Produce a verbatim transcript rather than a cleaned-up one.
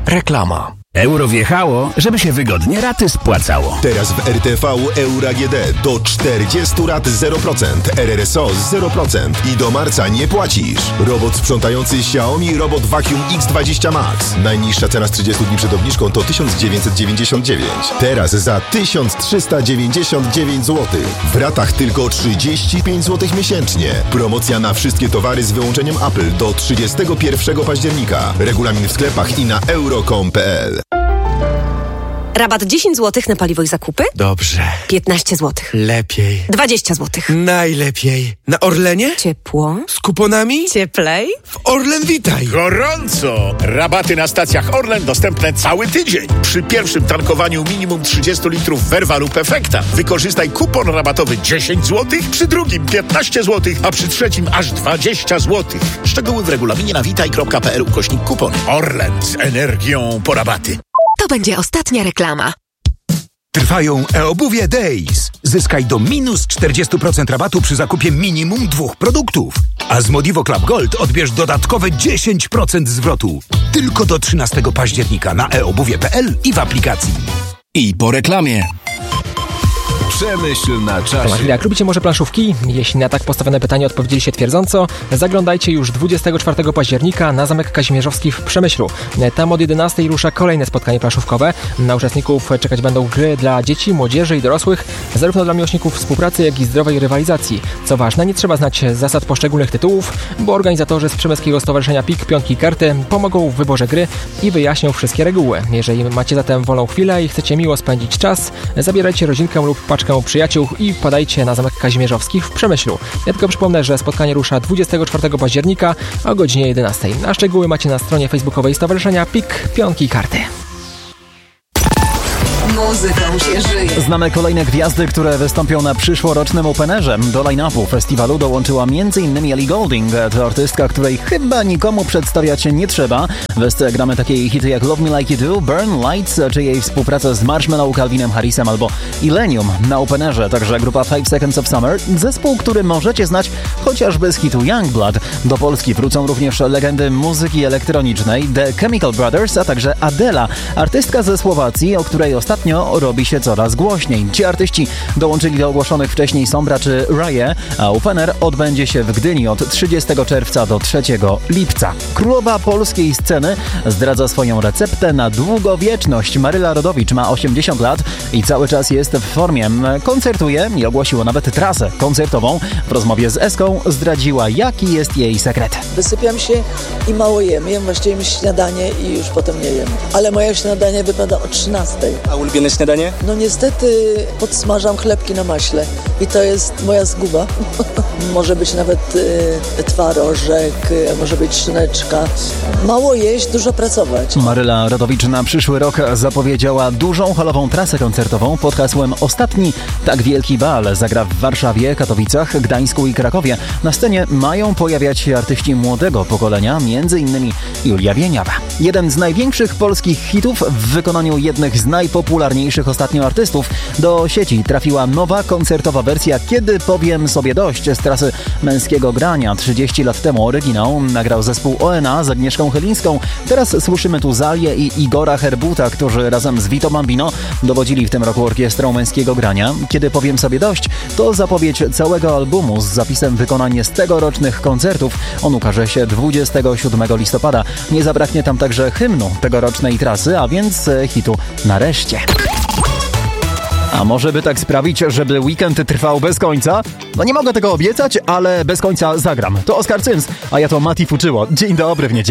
Reklama. Euro wjechało, żeby się wygodnie raty spłacało. Teraz w R T V Euro A G D do czterdzieści rat zero procent, R R S O zero procent i do marca nie płacisz. Robot sprzątający Xiaomi Robot Vacuum X dwadzieścia Max. Najniższa cena z trzydziestu dni przed obniżką to tysiąc dziewięćset dziewięćdziesiąt dziewięć. Teraz za tysiąc trzysta dziewięćdziesiąt dziewięć złotych. W ratach tylko trzydzieści pięć złotych miesięcznie. Promocja na wszystkie towary z wyłączeniem Apple do trzydziestego pierwszego października. Regulamin w sklepach i na euro kropka com kropka p l. Rabat dziesięć złotych na paliwo i zakupy? Dobrze. piętnaście złotych. Lepiej. dwadzieścia złotych. Najlepiej. Na Orlenie? Ciepło. Z kuponami? Cieplej. W Orlen Witaj. Gorąco! Rabaty na stacjach Orlen dostępne cały tydzień. Przy pierwszym tankowaniu minimum trzydzieści litrów Verva lub Efekta wykorzystaj kupon rabatowy dziesięć złotych, przy drugim piętnaście złotych, a przy trzecim aż dwadzieścia złotych. Szczegóły w regulaminie na witaj kropka p l ukośnik kupon. Orlen z energią po rabaty. To będzie ostatnia reklama. Trwają e-obuwie Days. Zyskaj do minus czterdzieści procent rabatu przy zakupie minimum dwóch produktów. A z Modivo Club Gold odbierz dodatkowe dziesięć procent zwrotu. Tylko do trzynastego października na e obuwie kropka p l i w aplikacji. I po reklamie. Przemyśl na Tomasz czasie. Jak lubicie może planszówki? Jeśli na tak postawione pytanie odpowiedzieliście twierdząco, zaglądajcie już dwudziestego czwartego października na Zamek Kazimierzowski w Przemyślu. Tam od jedenastej rusza kolejne spotkanie planszówkowe. Na uczestników czekać będą gry dla dzieci, młodzieży i dorosłych, zarówno dla miłośników współpracy, jak i zdrowej rywalizacji. Co ważne, nie trzeba znać zasad poszczególnych tytułów, bo organizatorzy z Przemyskiego Stowarzyszenia P I K Piątki i Karty pomogą w wyborze gry i wyjaśnią wszystkie reguły. Jeżeli macie zatem wolną chwilę i chcecie miło spędzić czas, zabierajcie rodzinkę lub paczkę przyjaciół i wpadajcie na Zamek Kazimierzowski w Przemyślu. Ja tylko przypomnę, że spotkanie rusza dwudziestego czwartego października o godzinie jedenastej. A szczegóły macie na stronie facebookowej Stowarzyszenia P I K Piątki i Karty. Muzyką się żyje. Znamy kolejne gwiazdy, które wystąpią na przyszłorocznym Openerze. Do line-upu festiwalu dołączyła m.in. Ellie Goulding. To artystka, której chyba nikomu przedstawiać nie trzeba. W esce gramy takie hity jak Love Me Like You Do, Burn Lights, czy jej współpraca z Marshmallow, Calvinem Harrisem albo Illenium. Na Openerze także grupa Five Seconds of Summer, zespół, który możecie znać chociażby z hitu Youngblood. Do Polski wrócą również legendy muzyki elektronicznej The Chemical Brothers, a także Adela, artystka ze Słowacji, o której ostatnio robi się coraz głośniej. Ci artyści dołączyli do ogłoszonych wcześniej Sombra czy Rye, a Opener odbędzie się w Gdyni od trzydziestego czerwca do trzeciego lipca. Królowa polskiej sceny zdradza swoją receptę na długowieczność. Maryla Rodowicz ma osiemdziesiąt lat i cały czas jest w formie. Koncertuje i ogłosiła nawet trasę koncertową. W rozmowie z Eską zdradziła, jaki jest jej sekret. Wysypiam się i mało jem. Jem właściwie śniadanie i już potem nie jem. Ale moje śniadanie wypada o trzynastej. A ulubione śniadanie? No niestety podsmażam chlebki na maśle i to jest moja zguba. Może być nawet y, twarożek, y, może być szyneczka. Mało jeść, dużo pracować. Maryla Rodowicz na przyszły rok zapowiedziała dużą halową trasę koncertową pod hasłem Ostatni tak wielki bal. Zagra w Warszawie, Katowicach, Gdańsku i Krakowie. Na scenie mają pojawiać się artyści młodego pokolenia, między innymi Julia Wieniawa. Jeden z największych polskich hitów w wykonaniu jednych z najpopularniejszych ostatnio artystów. Do sieci trafiła nowa koncertowa wersja Kiedy powiem sobie dość z trasy męskiego grania. trzydzieści lat temu oryginał nagrał zespół O N A z Agnieszką Chylińską. Teraz słyszymy tu Zalię i Igora Herbuta, którzy razem z Vito Bambino dowodzili w tym roku orkiestrą męskiego grania. Kiedy powiem sobie dość, to zapowiedź całego albumu z zapisem wykonania z tegorocznych koncertów. On ukaże się dwudziestego siódmego listopada. Nie zabraknie tam także hymnu tegorocznej trasy, a więc hitu Nareszcie. A może by tak sprawić, żeby weekend trwał bez końca? No nie mogę tego obiecać, ale bez końca zagram. To Oskar Cyms, a ja to Mati Fuczyło. Dzień dobry w niedzielę.